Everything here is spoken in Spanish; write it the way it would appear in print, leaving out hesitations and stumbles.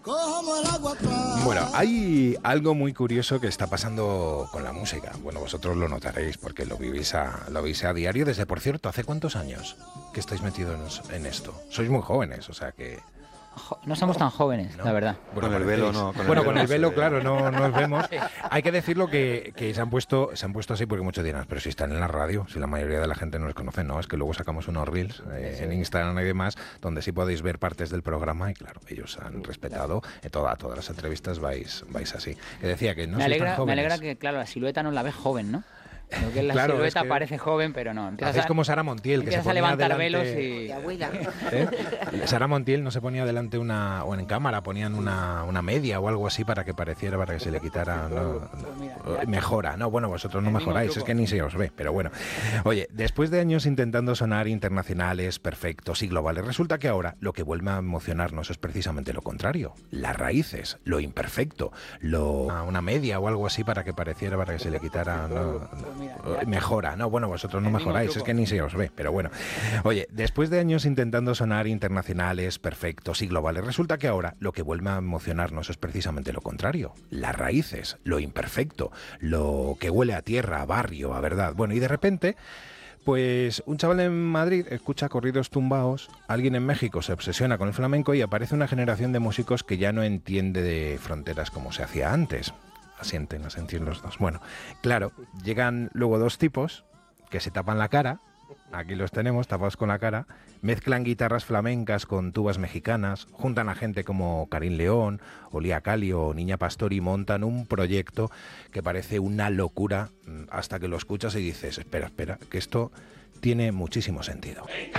Bueno, hay algo muy curioso que está pasando con la música. Bueno, vosotros lo notaréis porque lo vivís a diario. Desde, por cierto, ¿hace cuántos años que estáis metidos en esto? Sois muy jóvenes, o sea que... No somos tan jóvenes, ¿no? La verdad. Bueno, con el velo no. Con el velo, claro, no nos vemos. Hay que decirlo que se han puesto así porque muchos dirán, pero si están en la radio, si la mayoría de la gente no les conoce, no, es que luego sacamos unos reels en Instagram y demás, donde sí podéis ver partes del programa y claro, ellos han respetado, todas las entrevistas vais así. Que decía que no sois tan jóvenes. Me alegra que, claro, la silueta no la ves joven, ¿no? Creo que la Claro, silueta es que parece joven, pero no. Hacéis como Sara Montiel, que se ponía a levantar delante, velos y... abuela. Sara Montiel no se ponía delante o en cámara ponían una media o algo así para que pareciera, para que se le quitara, ¿no? Mejora. No, bueno, vosotros no mejoráis, es que ni se os ve, pero bueno. Oye, después de años intentando sonar internacionales, perfectos y globales, resulta que ahora lo que vuelve a emocionarnos es precisamente lo contrario. Las raíces, lo imperfecto, una media o algo así para que pareciera, para que se le quitara, ¿no? Mejora, no, bueno, vosotros no mejoráis, es que ni se os ve, pero bueno. Oye, después de años intentando sonar internacionales, perfectos y globales, resulta que ahora lo que vuelve a emocionarnos es precisamente lo contrario. Las raíces, lo imperfecto, lo que huele a tierra, a barrio, a verdad. Bueno, y de repente... Pues un chaval en Madrid escucha corridos tumbaos, alguien en México se obsesiona con el flamenco y aparece una generación de músicos que ya no entiende de fronteras como se hacía antes. Asienten los dos. Bueno, claro, llegan luego dos tipos que se tapan la cara, aquí los tenemos tapados con la cara, mezclan guitarras flamencas con tubas mexicanas, juntan a gente como Karim León, Olía Cali o Niña Pastor y montan un proyecto que parece una locura hasta que lo escuchas y dices, espera, que esto tiene muchísimo sentido.